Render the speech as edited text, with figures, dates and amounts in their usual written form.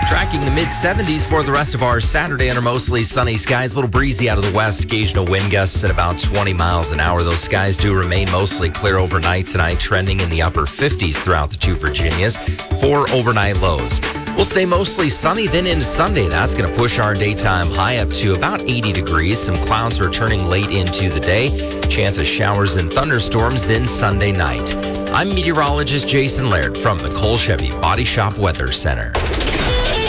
Tracking the mid-70s for the rest of our Saturday under mostly sunny skies. A little breezy out of the west. Occasional wind gusts at about 20 miles an hour. Those skies do remain mostly clear overnight tonight, trending in the upper 50s throughout the two Virginias for overnight lows. We'll stay mostly sunny then into Sunday. That's going to push our daytime high up to about 80 degrees. Some clouds returning late into the day. Chance of showers and thunderstorms then Sunday night. I'm meteorologist Jason Laird from the Cole Chevy Body Shop Weather Center.